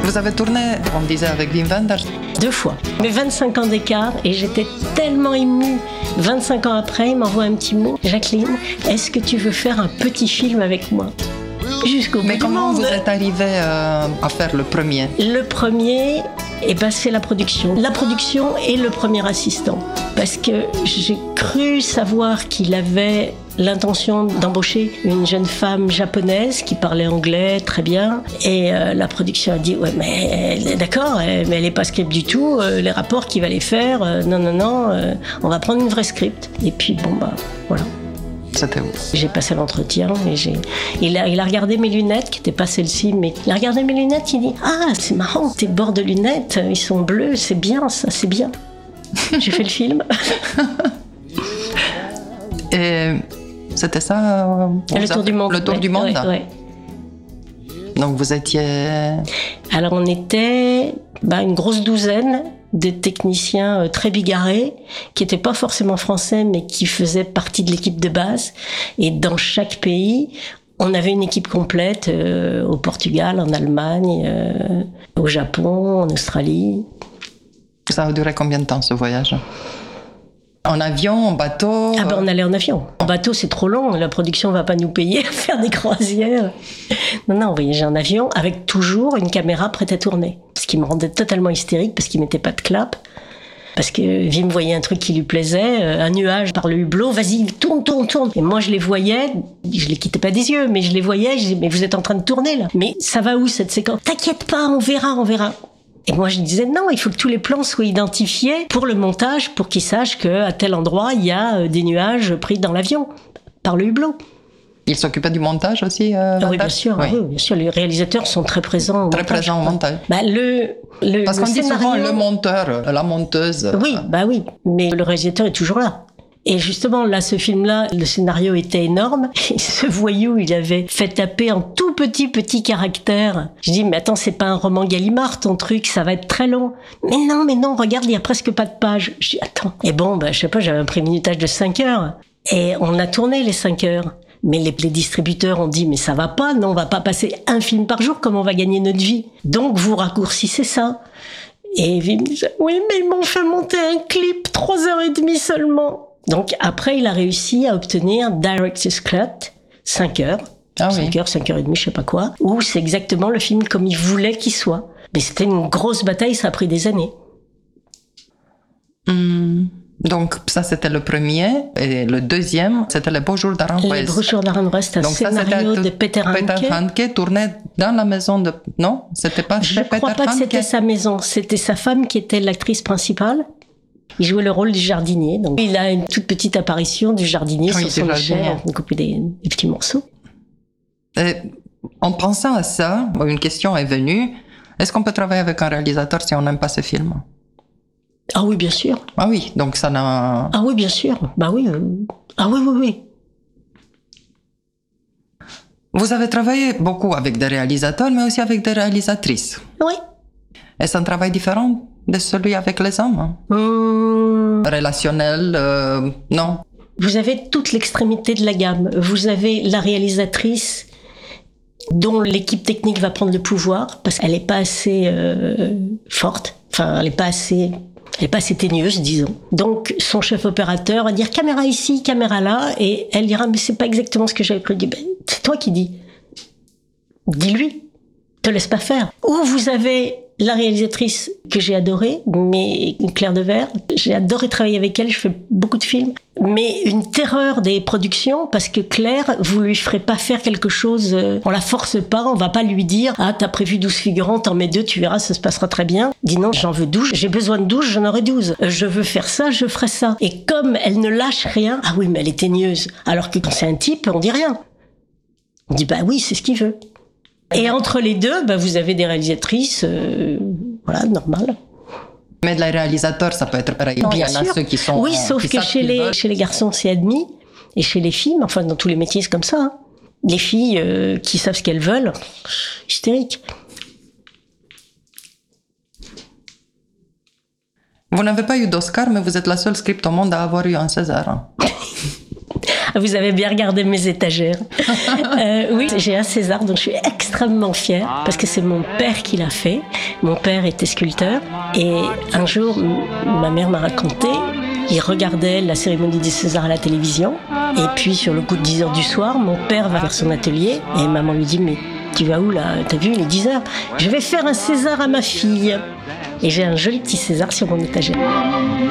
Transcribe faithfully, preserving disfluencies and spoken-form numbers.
Vous avez tourné, on disait, avec Wim Wenders? Deux fois. Mais vingt-cinq ans d'écart et j'étais tellement émue. vingt-cinq ans après, il m'envoie un petit mot. Jacqueline, est-ce que tu veux faire un petit film avec moi? Jusqu'au bout Mais du comment monde. vous êtes arrivé euh, à faire le premier? Le premier, eh ben, c'est la production. La production et le premier assistant. Parce que j'ai cru savoir qu'il avait l'intention d'embaucher une jeune femme japonaise qui parlait anglais très bien. Et euh, la production a dit, ouais, mais elle est d'accord, elle, mais elle n'est pas script du tout. Euh, les rapports qu'il va les faire, euh, non, non, non, euh, on va prendre une vraie script. Et puis, bon, bah, voilà. C'était où? J'ai passé l'entretien et j'ai... Il a, il a regardé mes lunettes, qui n'étaient pas celles-ci, mais il a regardé mes lunettes, il dit « Ah, c'est marrant, tes bords de lunettes, ils sont bleus, c'est bien ça, c'est bien. » J'ai fait le film. Et c'était ça? Le tour du monde. Le tour ouais, du monde? Ouais, ouais. Donc vous étiez... Alors on était bah, une grosse douzaine de techniciens euh, très bigarrés, qui n'étaient pas forcément français, mais qui faisaient partie de l'équipe de base. Et dans chaque pays, on avait une équipe complète, euh, au Portugal, en Allemagne, euh, au Japon, en Australie. Ça a duré combien de temps, ce voyage? En avion, en bateau? Ah ben on allait en avion. En bateau, c'est trop long. La production va pas nous payer à faire des croisières. Non, non, on voyageait en avion avec toujours une caméra prête à tourner. Ce qui me rendait totalement hystérique parce qu'il mettait pas de clap. Parce que Wim voyait un truc qui lui plaisait, un nuage par le hublot, vas-y, tourne, tourne, tourne. Et moi, je les voyais, je les quittais pas des yeux, mais je les voyais, je disais, mais vous êtes en train de tourner là. Mais ça va où cette séquence? T'inquiète pas, on verra, on verra. Et moi, je disais, non, il faut que tous les plans soient identifiés pour le montage, pour qu'ils sachent qu'à tel endroit, il y a des nuages pris dans l'avion, par le hublot. Il s'occupait du montage aussi euh, ah oui, bien sûr, oui. oui, bien sûr. Les réalisateurs sont très présents au très montage. Très présents au montage. Bah, le, le, Parce le qu'on scénario... dit souvent le monteur, la monteuse. Oui, bah oui, mais le réalisateur est toujours là. Et justement, là, ce film-là, le scénario était énorme. Et ce voyou, il avait fait taper en tout petit, petit caractère. Je dis, mais attends, c'est pas un roman Gallimard, ton truc, ça va être très long. Mais non, mais non, regarde, il y a presque pas de pages. Je dis, attends. Et bon, bah, je sais pas, j'avais un préminutage de cinq heures. Et on a tourné les cinq heures. Mais les, les distributeurs ont dit, mais ça va pas, non, on va pas passer un film par jour, comme on va gagner notre vie. Donc, vous raccourcissez ça. Et Wim disait, oui, mais ils m'ont fait monter un clip, trois heures et demie seulement. Donc après, il a réussi à obtenir Director's Cut, cinq heures, ah cinq oui. heures, cinq heures et demie, je sais pas quoi, où c'est exactement le film comme il voulait qu'il soit. Mais c'était une grosse bataille, ça a pris des années. Mmh. Donc ça c'était le premier, et le deuxième c'était Les Beaux Jours d'Aranjuez. Les Beaux Jours d'Aranjuez, c'est un Donc scénario ça, de Peter Handke. Peter Handke tourné dans la maison de... Non, c'était pas Je chez crois Peter pas que Handke. c'était sa maison, c'était sa femme qui était l'actrice principale. Il jouait le rôle du jardinier. Donc, il a une toute petite apparition du jardinier oui, sur son échelle, jardinier. on coupe des, des petits morceaux. Et en pensant à ça, une question est venue. Est-ce qu'on peut travailler avec un réalisateur si on n'aime pas ses films? Ah oui, bien sûr. Ah oui, donc ça n'a... Ah oui, bien sûr. Bah oui. Euh... Ah oui, oui, oui. Vous avez travaillé beaucoup avec des réalisateurs, mais aussi avec des réalisatrices. Oui. Est-ce un travail différent de celui avec les hommes? Hum... Relationnel, euh, non. Vous avez toute l'extrémité de la gamme. Vous avez la réalisatrice dont l'équipe technique va prendre le pouvoir parce qu'elle n'est pas assez euh, forte. Enfin, elle n'est pas assez... Elle n'est pas assez teigneuse, disons. Donc, son chef opérateur va dire caméra ici, caméra là, et elle dira mais c'est pas exactement ce que j'avais prévu. Ben, c'est toi qui dis. Dis-lui. Te laisse pas faire. Ou vous avez la réalisatrice que j'ai adorée, mais Claire Dever. J'ai adoré travailler avec elle. Je fais beaucoup de films, mais une terreur des productions parce que Claire, vous lui ferez pas faire quelque chose. Euh, on la force pas. On va pas lui dire ah t'as prévu douze figurants, t'en mets deux, tu verras, ça se passera très bien. Dis non, j'en veux douze. J'ai besoin de douze, j'en aurai douze. Euh, je veux faire ça, je ferai ça. Et comme elle ne lâche rien, ah oui, mais elle est teigneuse. Alors que quand c'est un type, on dit rien. On dit bah oui, c'est ce qu'il veut. Et entre les deux, bah, vous avez des réalisatrices, euh, voilà, normales. Mais de la réalisateur, ça peut être pareil. Bien Il y en sûr. a ceux qui sont... Oui, sauf qui que chez les, chez les garçons, c'est admis. Et chez les filles, enfin, dans tous les métiers, c'est comme ça. Hein. Les filles euh, qui savent ce qu'elles veulent, hystérique. Vous n'avez pas eu d'Oscar, mais vous êtes la seule script au monde à avoir eu un César. Vous avez bien regardé mes étagères. Euh, oui, j'ai un César dont je suis extrêmement fière parce que c'est mon père qui l'a fait. Mon père était sculpteur et un jour, ma mère m'a raconté, il regardait la cérémonie des Césars à la télévision et puis sur le coup de dix heures du soir, mon père va vers son atelier et maman lui dit « Mais tu vas où là? T'as vu, il est dix heures. Je vais faire un César à ma fille. » Et j'ai un joli petit César sur mon étagère.